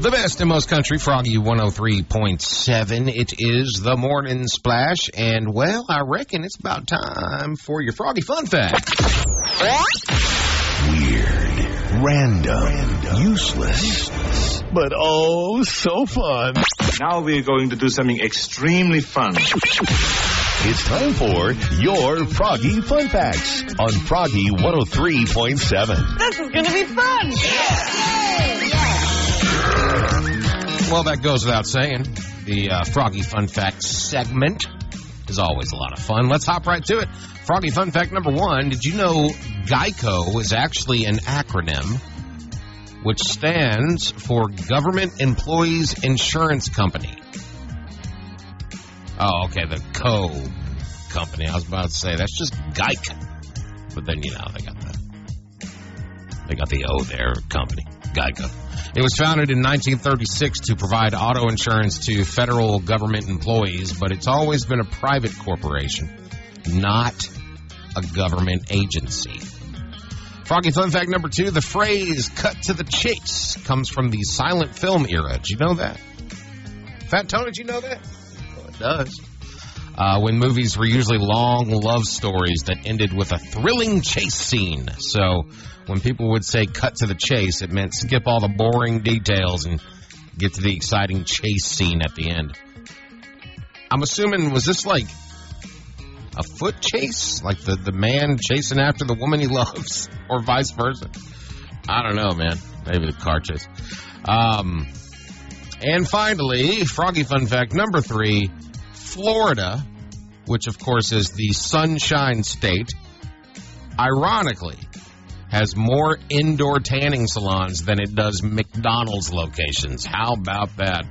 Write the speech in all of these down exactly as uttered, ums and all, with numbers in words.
The best in most country, Froggy one oh three point seven. It is the Morning Splash, and, well, I reckon it's about time for your Froggy Fun Fact. Weird, random, random useless, but oh, so fun. Now we're going to do something extremely fun. It's time for your Froggy Fun Facts on Froggy one oh three point seven. This is going to be fun. Yeah. Yay, yeah. Well, that goes without saying. The uh, Froggy Fun Fact segment is always a lot of fun. Let's hop right to it. Froggy Fun Fact number one. Did you know GEICO is actually an acronym which stands for Government Employees Insurance Company? Oh, okay, the co company. I was about to say, that's just GEICO. But then, you know, they got the, they got the O there, company, GEICO. It was founded in nineteen thirty-six to provide auto insurance to federal government employees, but it's always been a private corporation, not a government agency. Froggy Fun Fact number two, the phrase cut to the chase comes from the silent film era. Did you know that? Fat Tony, did you know that? Well, it does. Uh, when movies were usually long love stories that ended with a thrilling chase scene. So when people would say cut to the chase, it meant skip all the boring details and get to the exciting chase scene at the end. I'm assuming, was this like a foot chase? Like the, the man chasing after the woman he loves? Or vice versa? I don't know, man. Maybe the car chase. Um, and finally, Froggy Fun Fact number three, Florida, which of course is the Sunshine State, ironically, has more indoor tanning salons than it does McDonald's locations. How about that?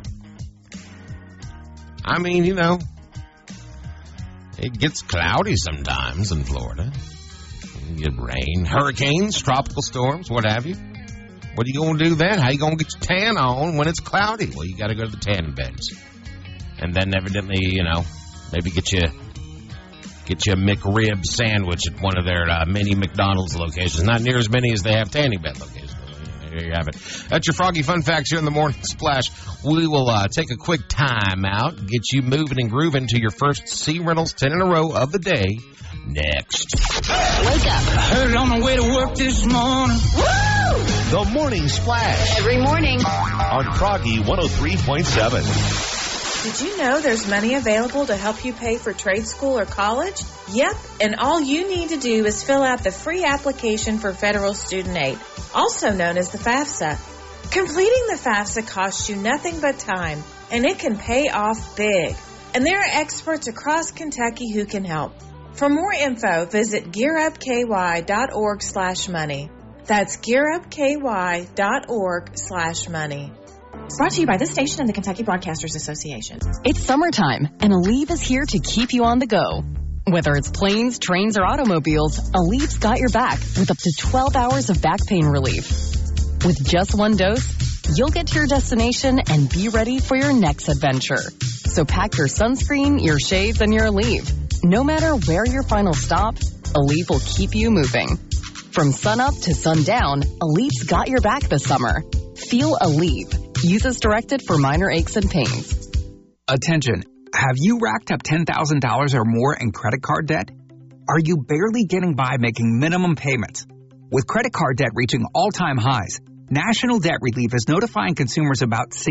I mean, you know, it gets cloudy sometimes in Florida. You get rain, hurricanes, tropical storms, what have you. What are you going to do then? How are you going to get your tan on when it's cloudy? Well, you got to go to the tanning beds. And then evidently, you know, maybe get you get you a McRib sandwich at one of their uh, many McDonald's locations. Not near as many as they have tanning bed locations. There you have it. That's your Froggy Fun Facts here in the Morning Splash. We will uh, take a quick time out, get you moving and grooving to your first Sea Reynolds ten in a row of the day next. Wake up. I heard it on the way to work this morning. Woo! The Morning Splash Every morning. on Froggy one oh three point seven. Did you know there's money available to help you pay for trade school or college? Yep, and all you need to do is fill out the free application for federal student aid, also known as the FAFSA. Completing the FAFSA costs you nothing but time, and it can pay off big. And there are experts across Kentucky who can help. For more info, visit gearupky.org slash money. That's gearupky.org slash money. Brought to you by this station and the Kentucky Broadcasters Association. It's summertime, and Aleve is here to keep you on the go. Whether it's planes, trains, or automobiles, Aleve's got your back with up to twelve hours of back pain relief. With just one dose, you'll get to your destination and be ready for your next adventure. So pack your sunscreen, your shades, and your Aleve. No matter where your final stop, Aleve will keep you moving. From sunup to sundown, Aleve's got your back this summer. Feel Aleve. Use as directed for minor aches and pains. Attention. Have you racked up ten thousand dollars or more in credit card debt? Are you barely getting by making minimum payments? With credit card debt reaching all-time highs, National Debt Relief is notifying consumers about